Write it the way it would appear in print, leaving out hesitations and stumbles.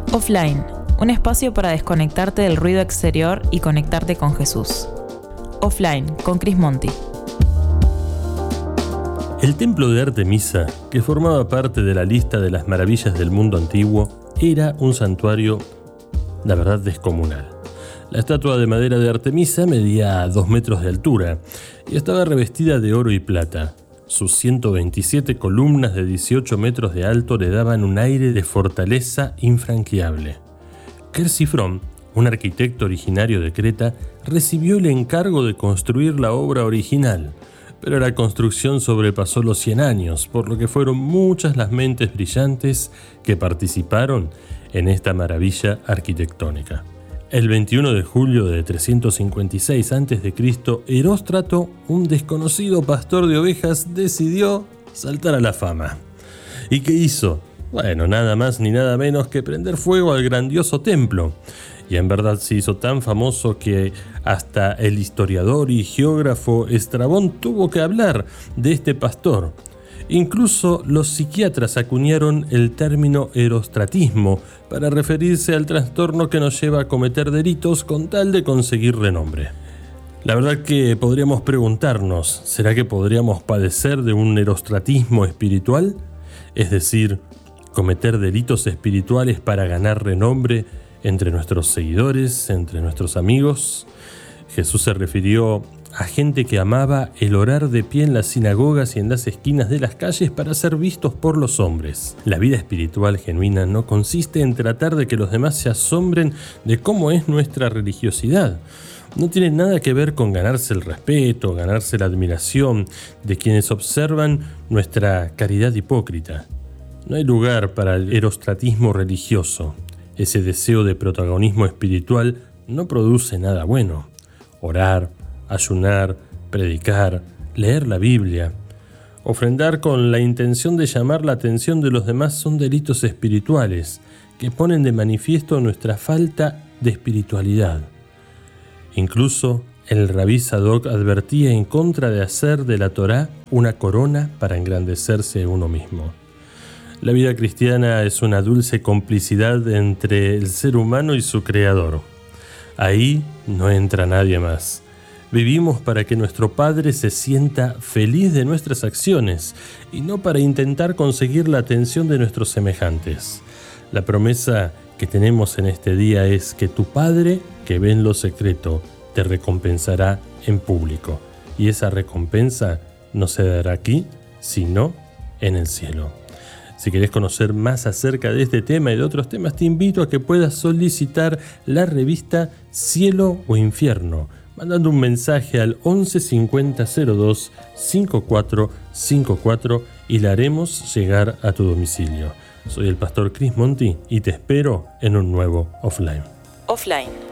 Offline, un espacio para desconectarte del ruido exterior y conectarte con Jesús. Offline, con Chris Monti. El templo de Artemisa, que formaba parte de la lista de las maravillas del mundo antiguo, era un santuario, la verdad, descomunal. La estatua de madera de Artemisa medía 2 metros de altura y estaba revestida de oro y plata. Sus 127 columnas de 18 metros de alto le daban un aire de fortaleza infranqueable. Chersiphron, un arquitecto originario de Creta, recibió el encargo de construir la obra original, pero la construcción sobrepasó los 100 años, por lo que fueron muchas las mentes brillantes que participaron en esta maravilla arquitectónica. El 21 de julio de 356 a.C., Eróstrato, un desconocido pastor de ovejas, decidió saltar a la fama. ¿Y qué hizo? Bueno, nada más ni nada menos que prender fuego al grandioso templo. Y en verdad se hizo tan famoso que hasta el historiador y geógrafo Estrabón tuvo que hablar de este pastor. Incluso los psiquiatras acuñaron el término erostratismo para referirse al trastorno que nos lleva a cometer delitos con tal de conseguir renombre. La verdad que podríamos preguntarnos, ¿será que podríamos padecer de un erostratismo espiritual? Es decir, cometer delitos espirituales para ganar renombre entre nuestros seguidores, entre nuestros amigos. Jesús se refirió a gente que amaba el orar de pie en las sinagogas y en las esquinas de las calles para ser vistos por los hombres. La vida espiritual genuina no consiste en tratar de que los demás se asombren de cómo es nuestra religiosidad. No tiene nada que ver con ganarse el respeto, ganarse la admiración de quienes observan nuestra caridad hipócrita. No hay lugar para el erostratismo religioso. Ese deseo de protagonismo espiritual no produce nada bueno. Orar, ayunar, predicar, leer la Biblia, ofrendar con la intención de llamar la atención de los demás son delitos espirituales que ponen de manifiesto nuestra falta de espiritualidad. Incluso el Rabí Sadok advertía en contra de hacer de la Torá una corona para engrandecerse uno mismo. La vida cristiana es una dulce complicidad entre el ser humano y su Creador. Ahí no entra nadie más. Vivimos para que nuestro Padre se sienta feliz de nuestras acciones y no para intentar conseguir la atención de nuestros semejantes. La promesa que tenemos en este día es que tu Padre, que ve en lo secreto, te recompensará en público. Y esa recompensa no se dará aquí, sino en el cielo. Si querés conocer más acerca de este tema y de otros temas, te invito a que puedas solicitar la revista Cielo o Infierno, mandando un mensaje al 11 50 02 5454 y la haremos llegar a tu domicilio. Soy el pastor Chris Monti y te espero en un nuevo Offline. Offline.